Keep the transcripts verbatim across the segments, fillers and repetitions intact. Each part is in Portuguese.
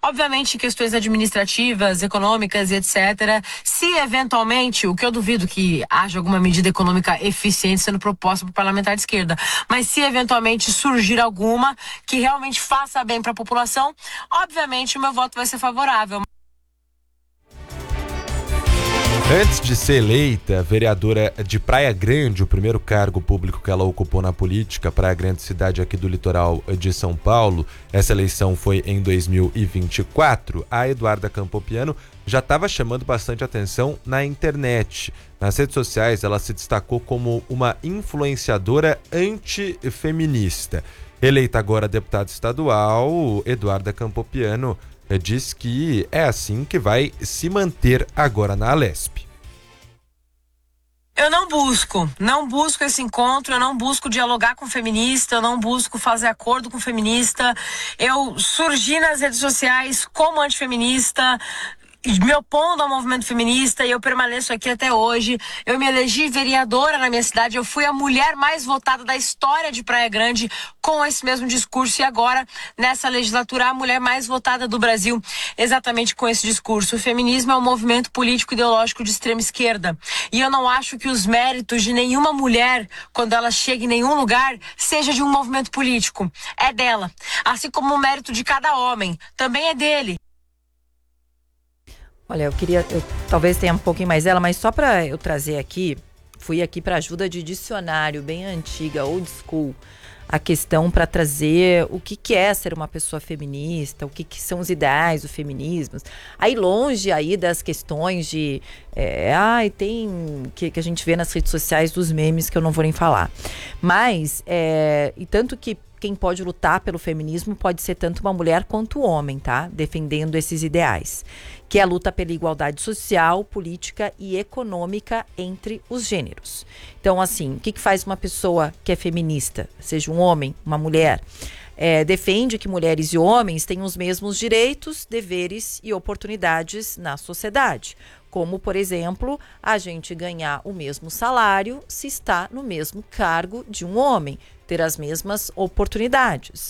obviamente questões administrativas, econômicas e etcétera. Se eventualmente, o que eu duvido que haja alguma medida econômica eficiente sendo proposta por parlamentar de esquerda, mas se eventualmente surgir alguma que realmente faça bem para a população, obviamente o meu voto vai ser favorável. Antes de ser eleita vereadora de Praia Grande, o primeiro cargo público que ela ocupou na política, Praia Grande, cidade aqui do litoral de São Paulo, essa eleição foi em dois mil e vinte e quatro, a Eduarda Campopiano já estava chamando bastante atenção na internet. Nas redes sociais, ela se destacou como uma influenciadora antifeminista. Eleita agora deputada estadual, Eduarda Campopiano diz que é assim que vai se manter agora na Alesp. Eu não busco, não busco esse encontro, eu não busco dialogar com feminista, eu não busco fazer acordo com feminista. Eu surgi nas redes sociais como antifeminista, me opondo ao movimento feminista, e eu permaneço aqui até hoje. Eu me elegi vereadora na minha cidade, eu fui a mulher mais votada da história de Praia Grande com esse mesmo discurso, e agora, nessa legislatura, a mulher mais votada do Brasil, exatamente com esse discurso. O feminismo é um movimento político ideológico de extrema esquerda, e eu não acho que os méritos de nenhuma mulher, quando ela chega em nenhum lugar, seja de um movimento político. É dela. Assim como o mérito de cada homem, também é dele. Olha, eu queria, eu, talvez tenha um pouquinho mais dela, mas só para eu trazer aqui, fui aqui para ajuda de dicionário bem antiga, old school, a questão para trazer o que, que é ser uma pessoa feminista, o que, que são os ideais do feminismo. Aí longe aí das questões de, é, ai, tem, que, que a gente vê nas redes sociais dos memes que eu não vou nem falar. Mas, é, e tanto que quem pode lutar pelo feminismo pode ser tanto uma mulher quanto um homem, tá? Defendendo esses ideais. Que é a luta pela igualdade social, política e econômica entre os gêneros. Então, assim, o que, que faz uma pessoa que é feminista? Seja um homem, uma mulher. É, defende que mulheres e homens tenham os mesmos direitos, deveres e oportunidades na sociedade. Como, por exemplo, a gente ganhar o mesmo salário se está no mesmo cargo de um homem, ter as mesmas oportunidades.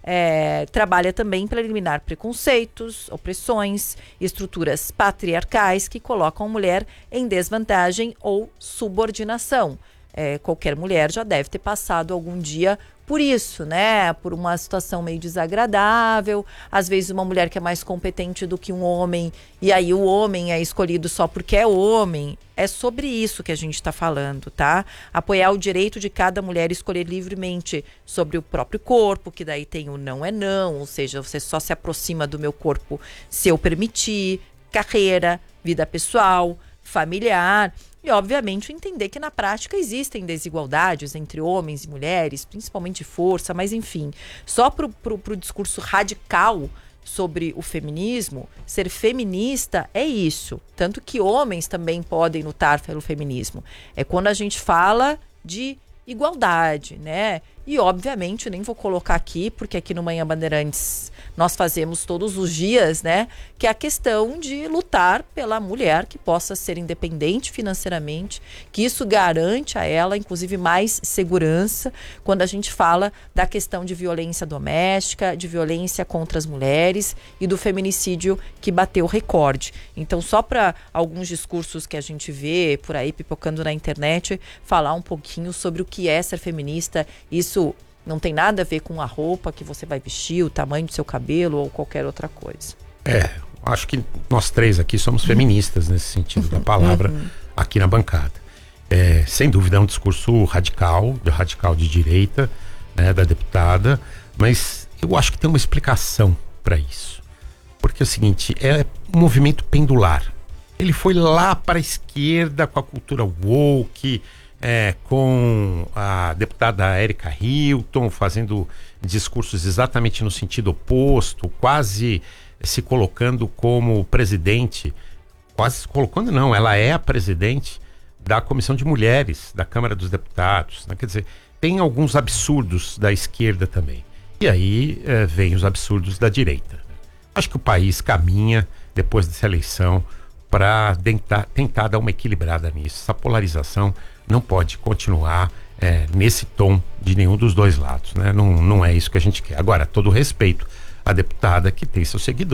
É, trabalha também para eliminar preconceitos, opressões, estruturas patriarcais que colocam a mulher em desvantagem ou subordinação. É, qualquer mulher já deve ter passado algum dia por isso, né? Por uma situação meio desagradável, às vezes uma mulher que é mais competente do que um homem, e aí o homem é escolhido só porque é homem. É sobre isso que a gente está falando, tá? Apoiar o direito de cada mulher escolher livremente sobre o próprio corpo, que daí tem o não é não, ou seja, você só se aproxima do meu corpo se eu permitir, carreira, vida pessoal, familiar. E, obviamente, entender que na prática existem desigualdades entre homens e mulheres, principalmente de força, mas enfim, só pro, pro, pro discurso radical sobre o feminismo, ser feminista é isso. Tanto que homens também podem lutar pelo feminismo. É quando a gente fala de igualdade, né? E, obviamente, nem vou colocar aqui, porque aqui no Manhã Bandeirantes nós fazemos todos os dias, né? Que é a questão de lutar pela mulher que possa ser independente financeiramente, que isso garante a ela, inclusive, mais segurança quando a gente fala da questão de violência doméstica, de violência contra as mulheres e do feminicídio que bateu recorde. Então, só para alguns discursos que a gente vê por aí pipocando na internet, falar um pouquinho sobre o que é ser feminista. Isso não tem nada a ver com a roupa que você vai vestir, o tamanho do seu cabelo ou qualquer outra coisa. É, acho que nós três aqui somos feministas nesse sentido da palavra, uhum. aqui na bancada. É, sem dúvida é um discurso radical, de radical de direita, né, da deputada, mas eu acho que tem uma explicação para isso. Porque é o seguinte, é um movimento pendular. Ele foi lá para a esquerda com a cultura woke, É, com a deputada Érica Hilton fazendo discursos exatamente no sentido oposto, quase se colocando como presidente, quase se colocando não, ela é a presidente da Comissão de Mulheres da Câmara dos Deputados, né? Quer dizer, tem alguns absurdos da esquerda também, e aí é, vem os absurdos da direita. Acho que o país caminha, depois dessa eleição, para tentar, tentar dar uma equilibrada nisso. Essa polarização não pode continuar é, nesse tom de nenhum dos dois lados, né? Não, não é isso que a gente quer. Agora, todo respeito à deputada que tem seus seguidores.